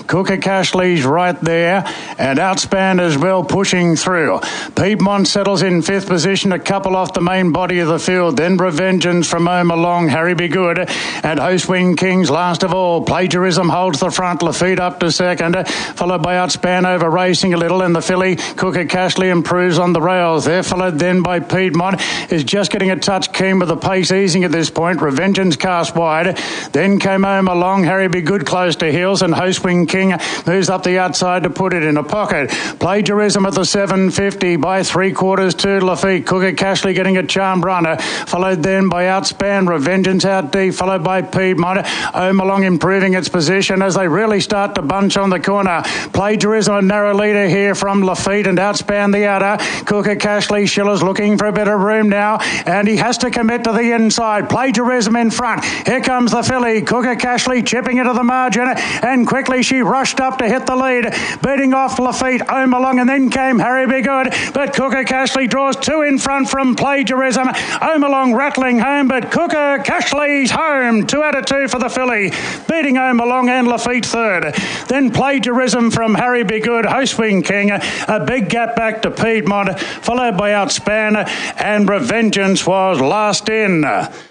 Cooker Cashley's right there, and Outspan as well pushing through. Piedmont settles in fifth position, a couple off the main body of the field. Then Revengeance from Home Along, Harry Be Good, and Host Wing Kings last of all. Plagiarism holds the front, Lafitte up to second, followed by Outspan over racing a little, and the filly Cooker Cashley improves on the rails. They're followed then by Piedmont, is just getting a touch keen with the pace easing at this point. Revengeance cast wide. Then came Home Along, Harry Be Good close to heels, and Host Wing King moves up the outside to put it in a pocket. Plagiarism at the 750 by 3/4 to Lafitte. Cooker Cashley getting a charmed runner, followed then by Outspan. Revengeance out deep, followed by Piedmont. Home Along improving its position as they really start to bunch on the corner. Plagiarism a narrow leader here from Lafitte, and Outspan the outer. Cooker Cashley, Schiller's looking for a bit of room now, and he has to commit to the inside. Plagiarism in front. Here comes the filly. Cooker Cashley chipping into the margin, and quickly she rushed up to hit the lead, beating off Lafitte. Home Along, and then came Harry Be Good, but Cooker Cashley draws two in front from Plagiarism. Home Along rattling home, but Cooker Cashley's home. 2 out of 2 for the filly, beating Home Along and Lafitte third. Then Plagiarism from Harry Be Good, Host Wing King, a big gap back to Piedmont, followed by Outspan, and Revengeance was last in.